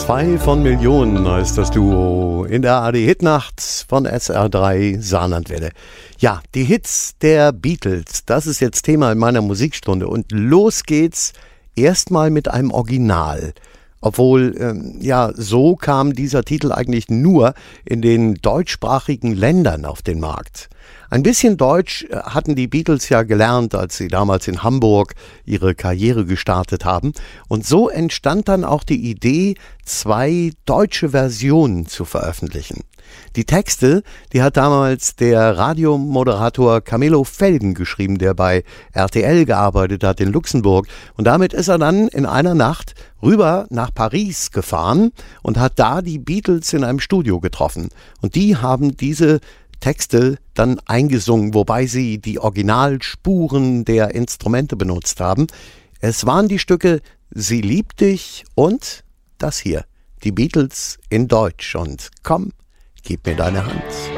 Zwei von Millionen heißt das Duo in der ARD Hitnacht von SR3 Saarlandwelle. Ja, die Hits der Beatles, das ist jetzt Thema in meiner Musikstunde. Und los geht's erstmal mit einem Original. Obwohl, so kam dieser Titel eigentlich nur in den deutschsprachigen Ländern auf den Markt. Ein bisschen Deutsch hatten die Beatles ja gelernt, als sie damals in Hamburg ihre Karriere gestartet haben. Und so entstand dann auch die Idee, 2 deutsche Versionen zu veröffentlichen. Die Texte, die hat damals der Radiomoderator Camillo Felgen geschrieben, der bei RTL gearbeitet hat in Luxemburg. Und damit ist er dann in einer Nacht rüber nach Paris gefahren und hat da die Beatles in einem Studio getroffen. Und die haben diese Texte dann eingesungen, wobei sie die Originalspuren der Instrumente benutzt haben. Es waren die Stücke Sie liebt dich und das hier, die Beatles in Deutsch. Und komm, gib mir deine Hand.